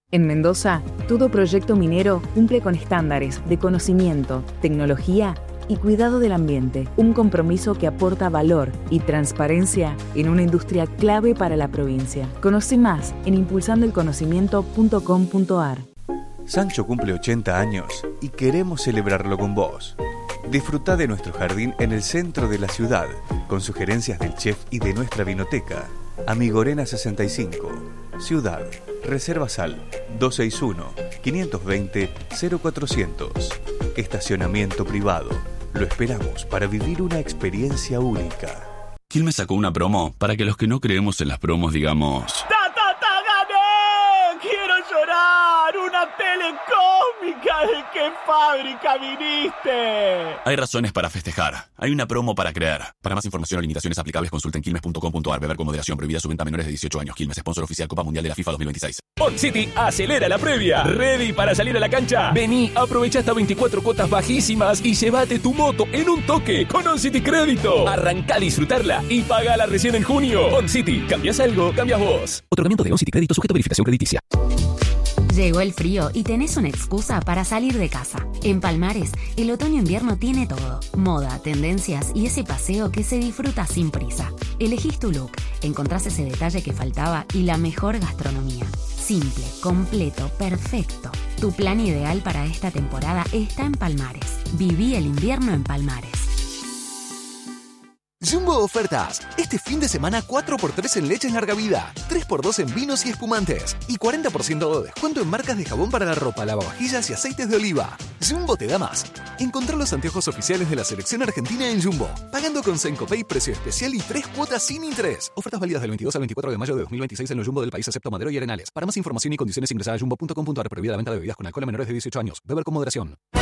En Mendoza, todo proyecto minero cumple con estándares de conocimiento, tecnología y cuidado del ambiente. Un compromiso que aporta valor y transparencia en una industria clave para la provincia. Conoce más en impulsandoelconocimiento.com.ar. Sancho cumple 80 años y queremos celebrarlo con vos. Disfruta de nuestro jardín en el centro de la ciudad, con sugerencias del chef y de nuestra vinoteca. Amigorena 65, Ciudad. Reservas al 261-520-0400. Estacionamiento privado. Lo esperamos para vivir una experiencia única. Quilmes sacó una promo para que los que no creemos en las promos digamos... ¡Gané! ¡Quiero llorar! ¡Una telecómica! ¿De qué fábrica viniste? Hay razones para festejar. Hay una promo para creer. Para más información o limitaciones aplicables consulten quilmes.com.ar. Beber con moderación. Prohibida su venta a menores de 18 años. Quilmes, sponsor oficial Copa Mundial de la FIFA 2026. OnCity acelera la previa. ¿Ready para salir a la cancha? Vení, aprovecha hasta 24 cuotas bajísimas y llévate tu moto en un toque con OnCity Crédito. Arrancá a disfrutarla y pagala recién en junio. OnCity, ¿cambias algo? Cambias vos. Otorgamiento de OnCity Crédito sujeto a verificación crediticia. Llegó el frío y tenés una excusa para salir de casa. En Palmares, el otoño-invierno tiene todo. Moda, tendencias y ese paseo que se disfruta sin prisa. Elegís tu look, encontrás ese detalle que faltaba y la mejor gastronomía. Simple, completo, perfecto. Tu plan ideal para esta temporada está en Palmares. Viví el invierno en Palmares. Jumbo Ofertas. Este fin de semana 4x3 en leches larga vida, 3x2 en vinos y espumantes y 40% de descuento en marcas de jabón para la ropa, lavavajillas y aceites de oliva. Jumbo te da más. Encontrá los anteojos oficiales de la selección argentina en Jumbo, pagando con Sencopay precio especial y 3 cuotas sin interés. Ofertas válidas del 22 al 24 de mayo de 2026 en los Jumbo del país excepto Madero y Arenales. Para más información y condiciones ingresá a jumbo.com.ar. Prohibida la venta de bebidas con alcohol a menores de 18 años. Beber con moderación.